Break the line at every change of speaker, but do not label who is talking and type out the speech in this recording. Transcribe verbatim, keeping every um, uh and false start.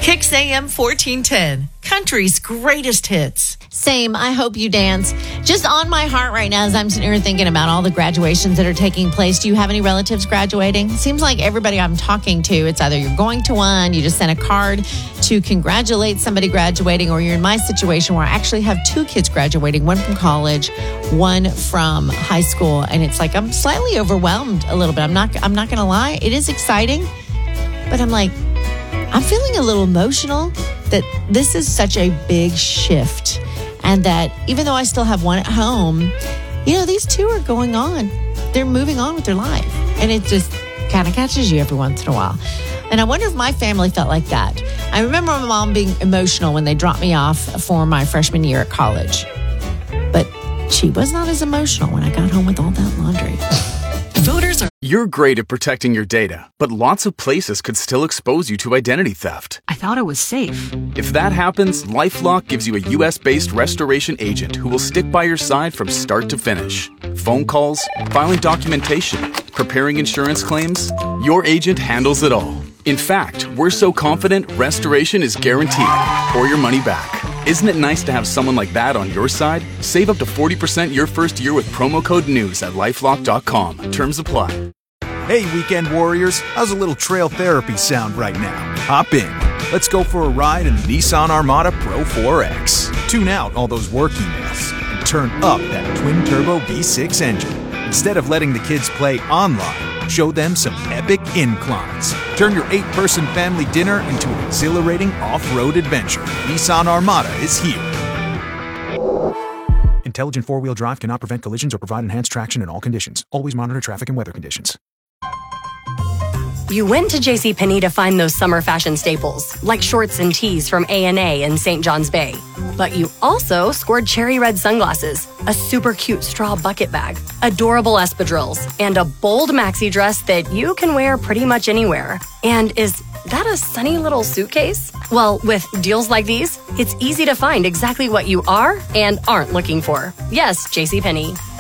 Kicks A M fourteen ten, country's greatest hits.
Same. I hope you dance. Just on my heart right now as I'm sitting here thinking about all the graduations that are taking place. Do you have any relatives graduating? Seems like everybody I'm talking to, it's either you're going to one, you just sent a card to congratulate somebody graduating, or you're in my situation where I actually have two kids graduating, one from college, one from high school. And it's like I'm slightly overwhelmed a little bit. I'm not, I'm not going to lie. It is exciting, but I'm like, I'm feeling a little emotional that this is such a big shift, and that even though I still have one at home, you know, these two are going on. They're moving on with their life, and it just kind of catches you every once in a while. And I wonder if my family felt like that. I remember my mom being emotional when they dropped me off for my freshman year at college, but she was not as emotional when I got home with all that laundry.
Voters are...
You're great at protecting your data, but lots of places could still expose you to identity theft.
I thought it was safe.
If that happens, LifeLock gives you a U S-based restoration agent who will stick by your side from start to finish. Phone calls, filing documentation, preparing insurance claims, your agent handles it all. In fact, we're so confident restoration is guaranteed or your money back. Isn't it nice to have someone like that on your side? Save up to forty percent your first year with promo code NEWS at lifelock dot com. Terms apply.
Hey, weekend warriors, how's a little trail therapy sound right now? Hop in. Let's go for a ride in the Nissan Armada Pro four X. Tune out all those work emails and turn up that twin-turbo V six engine. Instead of letting the kids play online, show them some epic inclines. Turn your eight-person family dinner into an exhilarating off-road adventure. Nissan Armada is here. Intelligent four-wheel drive cannot prevent collisions or provide enhanced traction in all conditions. Always monitor traffic and weather conditions.
You went to JCPenney to find those summer fashion staples, like shorts and tees from A and A in Saint John's Bay. But you also scored cherry red sunglasses, a super cute straw bucket bag, adorable espadrilles, and a bold maxi dress that you can wear pretty much anywhere. And is that a sunny little suitcase? Well, with deals like these, it's easy to find exactly what you are and aren't looking for. Yes, JCPenney.